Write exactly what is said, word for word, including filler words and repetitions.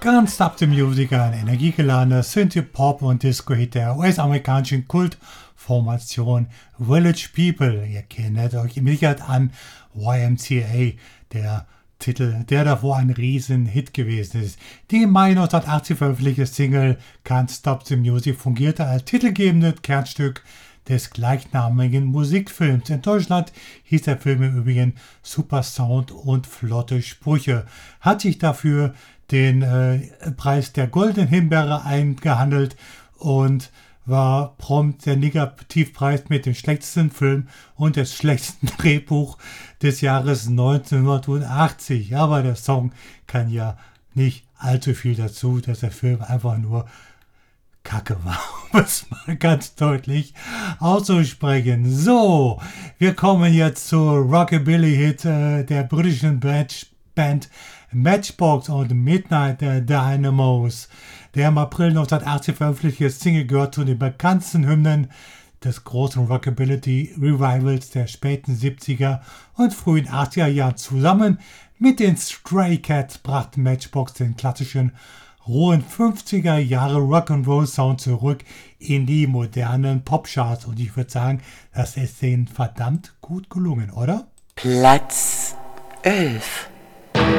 Can't Stop the Music, ein energiegeladener Synthie-Pop- und Disco-Hit der U S-amerikanischen Kultformation Village People. Ihr kennt euch im Sicherheit an Y M C A, der Titel, der davor ein Riesen-Hit gewesen ist. Die im Mai neunzehnhundertachtzig veröffentlichte Single Can't Stop the Music fungierte als titelgebendes Kernstück des gleichnamigen Musikfilms. In Deutschland hieß der Film im Übrigen Super Sound und flotte Sprüche. Hat sich dafür den äh, Preis der Goldenen Himbeere eingehandelt und war prompt der Negativpreis mit dem schlechtesten Film und des schlechtesten Drehbuch des Jahres neunzehnhundertachtzig. Aber der Song kann ja nicht allzu viel dazu, dass der Film einfach nur Kacke war, um es mal ganz deutlich auszusprechen. So, wir kommen jetzt zur Rockabilly-Hit äh, der britischen Band, Band Matchbox und Midnight Dynamos. Der im April neunzehnhundertachtzig veröffentlichte Single gehört zu den bekanntesten Hymnen des großen Rockabilly-Revivals der späten siebziger und frühen achtziger Jahren. Zusammen mit den Stray Cats brachten Matchbox den klassischen rohen fünfziger Jahre Rock'n'Roll Sound zurück in die modernen Popcharts. Und ich würde sagen, das ist denen verdammt gut gelungen, oder? Platz elf.